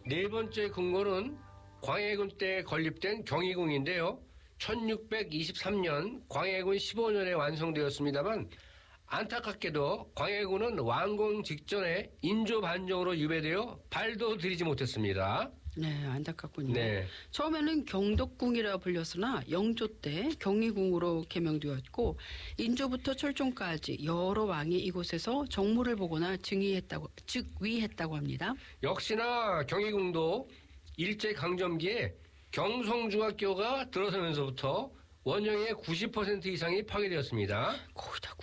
네 번째 궁궐은 광해군 때 건립된 경희궁인데요. 1623년 광해군 15년에 완성되었습니다만 안타깝게도 광해군은 완공 직전에 인조 반정으로 유배되어 발도 들이지 못했습니다. 네, 안타깝군요. 네. 처음에는 경덕궁이라 불렸으나 영조 때 경희궁으로 개명되었고 인조부터 철종까지 여러 왕이 이곳에서 정무를 보거나 즉위했다고 합니다. 역시나 경희궁도 일제강점기에 경성중학교가 들어서면서부터 원형의 90% 이상이 파괴되었습니다. 거의 다